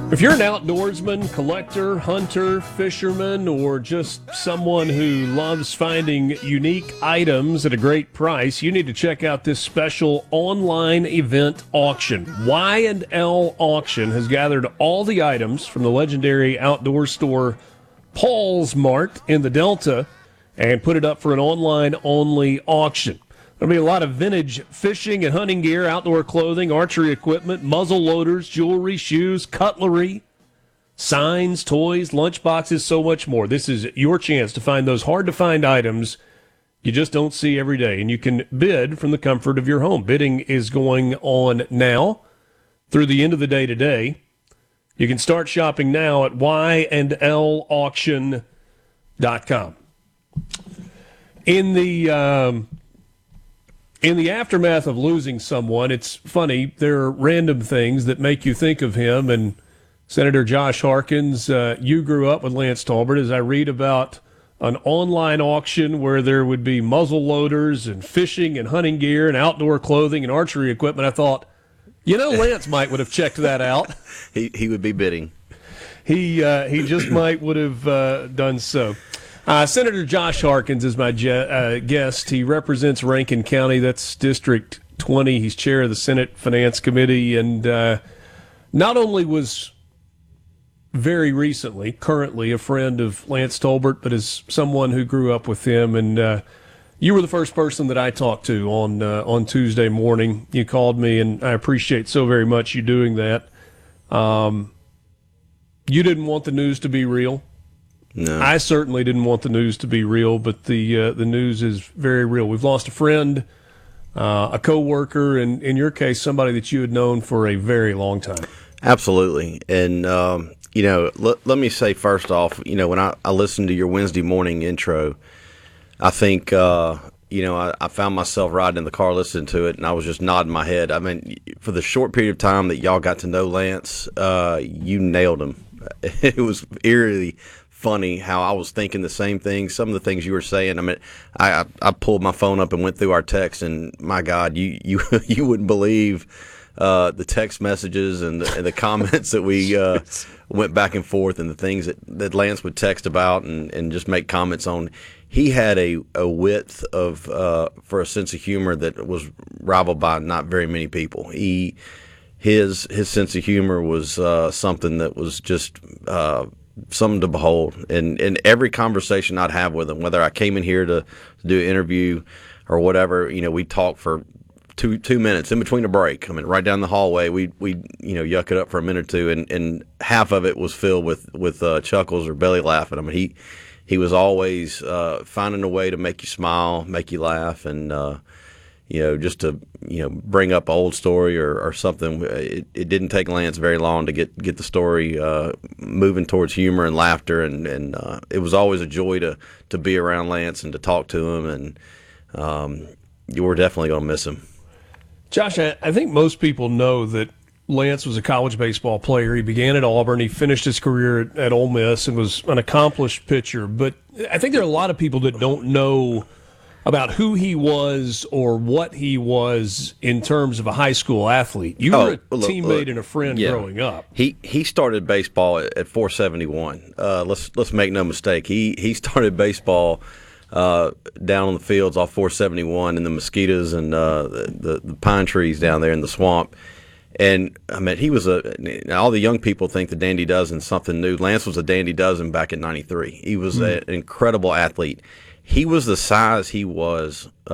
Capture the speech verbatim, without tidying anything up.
If you're an outdoorsman, collector, hunter, fisherman, or just someone who loves finding unique items at a great price, you need to check out this special online event auction. Y and L Auction has gathered all the items from the legendary outdoor store Paul's Mart in the Delta and put it up for an online-only auction. There'll be a lot of vintage fishing and hunting gear, outdoor clothing, archery equipment, muzzle loaders, jewelry, shoes, cutlery, signs, toys, lunchboxes, so much more. This is your chance to find those hard-to-find items you just don't see every day. And you can bid from the comfort of your home. Bidding is going on now through the end of the day today. You can start shopping now at y and l auction dot com. In the... Um, In the aftermath of losing someone, it's funny, there are random things that make you think of him. And Senator Josh Harkins, uh, you grew up with Lance Talbert. As I read about an online auction where there would be muzzle loaders and fishing and hunting gear and outdoor clothing and archery equipment, I thought, you know, Lance might would have checked that out. he he would be bidding. He, uh, he just might would have uh, done so. Uh, Senator Josh Harkins is my je- uh, guest. He represents Rankin County. That's District twenty. He's chair of the Senate Finance Committee. And uh, not only was very recently, currently, a friend of Lance Tolbert, but as someone who grew up with him. And uh, you were the first person that I talked to on, uh, on Tuesday morning. You called me, and I appreciate so very much you doing that. Um, you didn't want the news to be real. No. I certainly didn't want the news to be real, but the uh, the news is very real. We've lost a friend, uh, a coworker, and in your case, somebody that you had known for a very long time. Absolutely. And, um, you know, l- let me say first off, you know, when I, I listened to your Wednesday morning intro, I think, uh, you know, I, I found myself riding in the car listening to it, and I was just nodding my head. I mean, for the short period of time that y'all got to know Lance, uh, you nailed him. It was eerily funny how I was thinking the same thing. Some of the things you were saying. I mean, I I pulled my phone up and went through our text, and my God, you you you wouldn't believe uh, the text messages and the, and the comments that we uh, went back and forth, and the things that, that Lance would text about and, and just make comments on. He had a, a width of uh, for a sense of humor that was rivaled by not very many people. He his his sense of humor was uh, something that was just. Uh, something to behold. And in every conversation I'd have with him, whether I came in here to, to do an interview or whatever, you know, we'd talk for two two minutes in between a break. I mean, right down the hallway, we we you know yuck it up for a minute or two, and, and half of it was filled with with uh, chuckles or belly laughing. I mean, he he was always uh, finding a way to make you smile, make you laugh, and uh, you know, just to, you know, bring up an old story or, or something. It, it didn't take Lance very long to get, get the story uh, moving towards humor and laughter, and, and uh, it was always a joy to, to be around Lance and to talk to him, and um, you were definitely going to miss him. Josh, I, I think most people know that Lance was a college baseball player. He began at Auburn. He finished his career at, at Ole Miss and was an accomplished pitcher. But I think there are a lot of people that don't know about who he was or what he was in terms of a high school athlete. You oh, were a look, teammate look, and a friend yeah. growing up. He he started baseball at, at four seventy-one. Uh, let's let's make no mistake. He he started baseball uh, down on the fields off four seventy-one in the mosquitoes and uh, the, the pine trees down there in the swamp. And I mean, he was a. All the young people think the Dandy Dozen's something new. Lance was a Dandy Dozen back in ninety-three. He was mm. a, an incredible athlete. He was the size he was